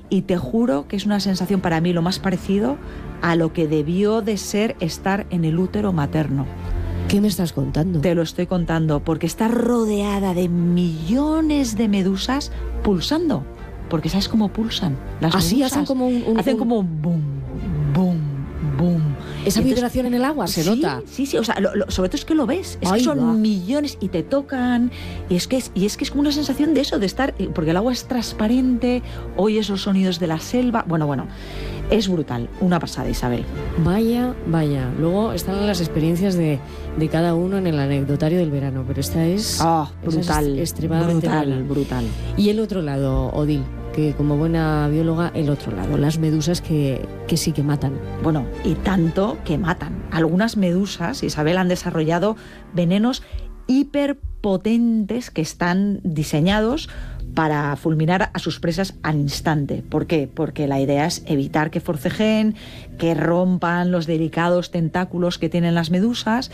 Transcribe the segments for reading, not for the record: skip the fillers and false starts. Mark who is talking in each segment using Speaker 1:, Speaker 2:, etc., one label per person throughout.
Speaker 1: y te juro que es una sensación para mí lo más parecido a lo que debió de ser estar en el útero materno.
Speaker 2: ¿Qué me estás contando?
Speaker 1: Te lo estoy contando, porque está rodeada de millones de medusas pulsando. Porque ¿sabes cómo pulsan? Las
Speaker 2: Así
Speaker 1: medusas
Speaker 2: hacen como
Speaker 1: hacen como un boom, boom, boom.
Speaker 2: Esa
Speaker 1: Entonces,
Speaker 2: vibración en el agua se nota.
Speaker 1: Sí, o sea, sobre todo es que lo ves, es
Speaker 2: Ahí
Speaker 1: que son
Speaker 2: va.
Speaker 1: millones y te tocan, y es que es como una sensación de eso, de estar, porque el agua es transparente, oyes los sonidos de la selva, bueno, es brutal, una pasada, Isabel.
Speaker 2: Vaya. Luego están las experiencias de cada uno en el anecdotario del verano, pero esta es
Speaker 1: Brutal,
Speaker 2: extremadamente buena.
Speaker 1: brutal.
Speaker 2: Y el otro lado, Odil, que como buena bióloga, el otro lado, las medusas que sí que matan.
Speaker 1: Bueno, y tanto que matan. Algunas medusas, Isabel, han desarrollado venenos hiperpotentes que están diseñados para fulminar a sus presas al instante. ¿Por qué? Porque la idea es evitar que forcejeen, que rompan los delicados tentáculos que tienen las medusas.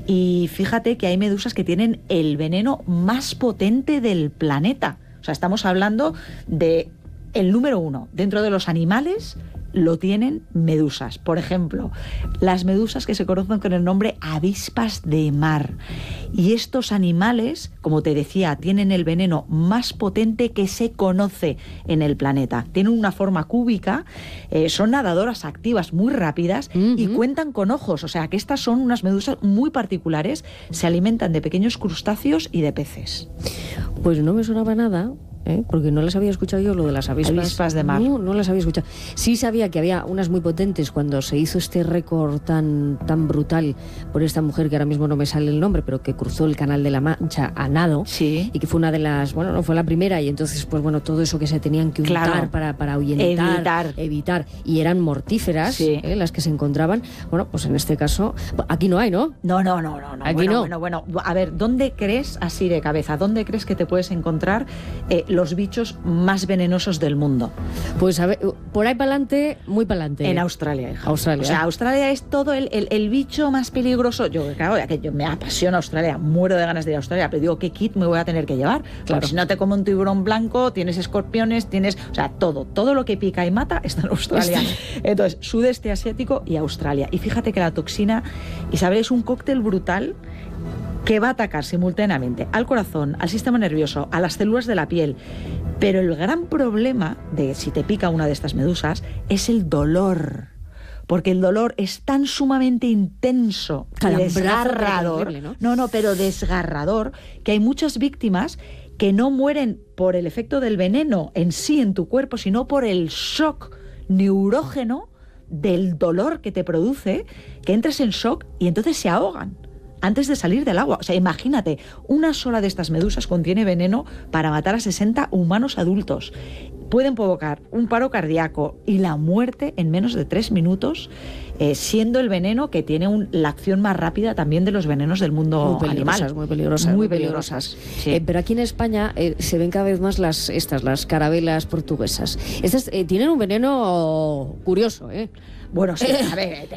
Speaker 1: Y fíjate que hay medusas que tienen el veneno más potente del planeta. O sea, estamos hablando de el número 1 dentro de los animales. Lo tienen medusas. Por ejemplo, las medusas que se conocen con el nombre avispas de mar. Y estos animales, como te decía, tienen el veneno más potente que se conoce en el planeta. Tienen una forma cúbica, son nadadoras activas muy rápidas y cuentan con ojos. O sea, que estas son unas medusas muy particulares. Se alimentan de pequeños crustáceos y de peces.
Speaker 2: Pues no me sonaba nada, porque no las había escuchado yo, lo de las avispas
Speaker 1: de mar.
Speaker 2: No las había escuchado. Sí sabía que había unas muy potentes cuando se hizo este récord tan brutal por esta mujer que ahora mismo no me sale el nombre, pero que cruzó el Canal de la Mancha a nado.
Speaker 1: Sí.
Speaker 2: Y que fue una de las, no fue la primera, y entonces pues todo eso que se tenían que untar para ahuyentar, evitar, y eran mortíferas,
Speaker 1: sí,
Speaker 2: las que se encontraban. Bueno, pues en este caso, aquí no hay, ¿no?
Speaker 1: No.
Speaker 2: Aquí
Speaker 1: Bueno, a ver, ¿dónde crees, así de cabeza, dónde crees que te puedes encontrar los bichos más venenosos del mundo?
Speaker 2: Pues a ver, por ahí para adelante, muy para adelante.
Speaker 1: En Australia, hija.
Speaker 2: Australia.
Speaker 1: O sea, Australia es todo el bicho más peligroso. Claro, yo me apasiona Australia, muero de ganas de ir a Australia, pero digo, ¿qué kit me voy a tener que llevar? Claro. Porque si no te come un tiburón blanco, tienes escorpiones, o sea, todo lo que pica y mata está en Australia. Entonces, sudeste asiático y Australia. Y fíjate que la toxina, Isabel, es un cóctel brutal que va a atacar simultáneamente al corazón, al sistema nervioso, a las células de la piel. Pero el gran problema de si te pica una de estas medusas es el dolor. Porque el dolor es tan sumamente intenso y desgarrador.
Speaker 2: Horrible, ¿no?
Speaker 1: Pero desgarrador, que hay muchas víctimas que no mueren por el efecto del veneno en sí en tu cuerpo, sino por el shock neurógeno del dolor que te produce, que entras en shock y entonces se ahogan antes de salir del agua. O sea, imagínate, una sola de estas medusas contiene veneno para matar a 60 humanos adultos. Pueden provocar un paro cardíaco y la muerte en menos de 3 minutos, siendo el veneno que tiene la acción más rápida también de los venenos del mundo animal.
Speaker 2: Muy peligrosas.
Speaker 1: Sí.
Speaker 2: Pero aquí en España se ven cada vez más las carabelas portuguesas. Estas tienen un veneno curioso,
Speaker 1: Bueno, sí, a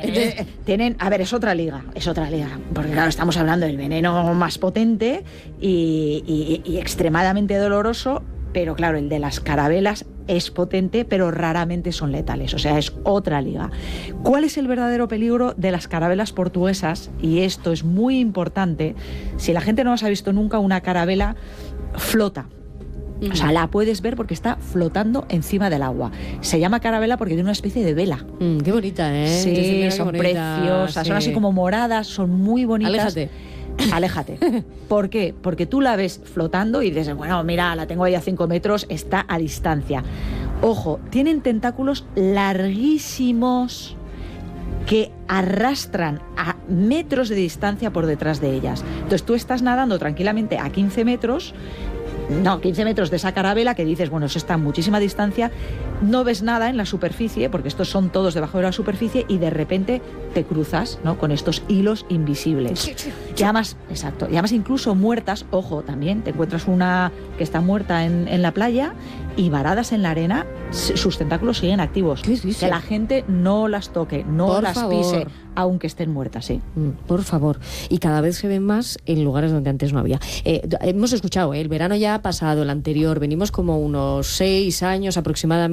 Speaker 1: ver, es otra liga, porque claro, estamos hablando del veneno más potente y extremadamente doloroso, pero claro, el de las carabelas es potente, pero raramente son letales, o sea, es otra liga. ¿Cuál es el verdadero peligro de las carabelas portuguesas? Y esto es muy importante, si la gente no os ha visto nunca, una carabela flota. O sea, la puedes ver porque está flotando encima del agua. Se llama carabela porque tiene una especie de vela.
Speaker 2: Qué bonita, ¿eh?
Speaker 1: Sí, son preciosas, son así como moradas, son muy bonitas. Aléjate. ¿Por qué? Porque tú la ves flotando y dices, bueno, mira, la tengo ahí a 5 metros, está a distancia. Ojo, tienen tentáculos larguísimos que arrastran a metros de distancia por detrás de ellas. Entonces tú estás nadando tranquilamente a 15 metros de esa carabela que dices, bueno, eso está a muchísima distancia, no ves nada en la superficie, porque estos son todos debajo de la superficie, y de repente te cruzas, ¿no?, con estos hilos invisibles. Y además incluso muertas, ojo, también te encuentras una que está muerta en la playa y varadas en la arena, sus tentáculos siguen activos. Que la gente no las toque, no las pise, aunque estén muertas, sí.
Speaker 2: Por favor. Y cada vez se ven más en lugares donde antes no había. Hemos escuchado, el verano ya ha pasado, el anterior, venimos como unos 6 años aproximadamente